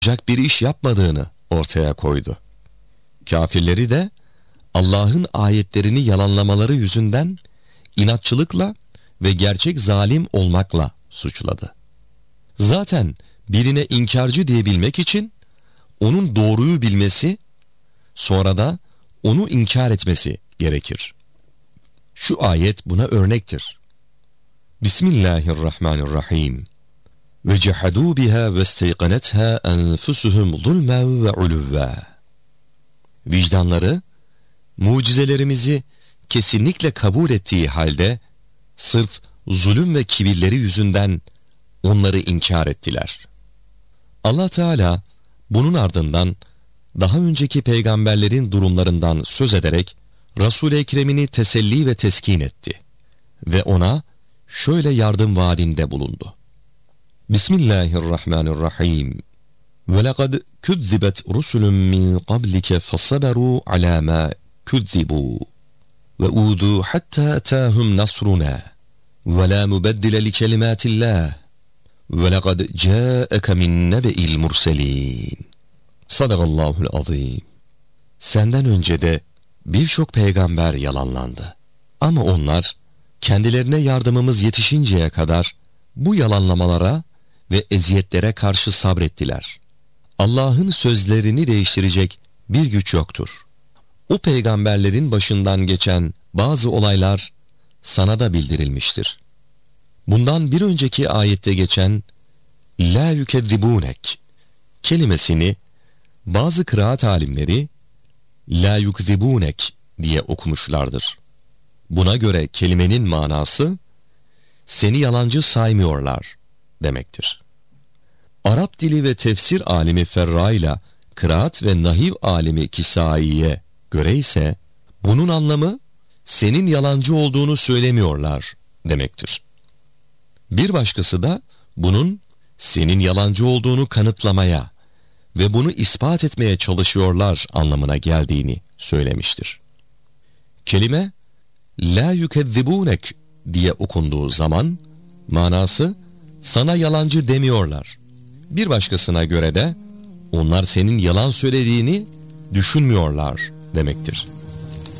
bir iş yapmadığını ortaya koydu. Kafirleri de Allah'ın ayetlerini yalanlamaları yüzünden inatçılıkla ve gerçek zalim olmakla suçladı. Zaten birine inkarcı diyebilmek için onun doğruyu bilmesi, sonra da onu inkar etmesi gerekir. Şu ayet buna örnektir. Bismillahirrahmanirrahim. Ve cehadû biha ve isteyqanetha enfusuhum zulmen ve uluvva. Vicdanları mucizelerimizi kesinlikle kabul ettiği halde sırf zulüm ve kibirleri yüzünden onları inkar ettiler. Allah Teala bunun ardından daha önceki peygamberlerin durumlarından söz ederek Resul-i Ekrem'ini teselli ve teskin etti ve ona şöyle yardım vaadinde bulundu. Bismillahirrahmanirrahim. Ve lekad küzzibet rusulun min qablike fesaberu ala ma küzzibu ve udu hatta etahum nasruna ve la mubeddile li kelimatillah ve lekad câeke min nebe'il murselin. Sadakallahul azim. Senden önce de birçok peygamber yalanlandı. Ama onlar kendilerine yardımımız yetişinceye kadar bu yalanlamalara ve eziyetlere karşı sabrettiler. Allah'ın sözlerini değiştirecek bir güç yoktur. O peygamberlerin başından geçen bazı olaylar sana da bildirilmiştir. Bundan bir önceki ayette geçen la yukezzibunek kelimesini bazı kıraat alimleri la yukzibunek diye okumuşlardır. Buna göre kelimenin manası seni yalancı saymıyorlar demektir. Arap dili ve tefsir alimi Ferra ile kıraat ve nahiv alimi Kisai'ye göre ise bunun anlamı senin yalancı olduğunu söylemiyorlar demektir. Bir başkası da bunun senin yalancı olduğunu kanıtlamaya ve bunu ispat etmeye çalışıyorlar anlamına geldiğini söylemiştir. Kelime la yukezzibunek diye okunduğu zaman manası sana yalancı demiyorlar. Bir başkasına göre de onlar senin yalan söylediğini düşünmüyorlar demektir.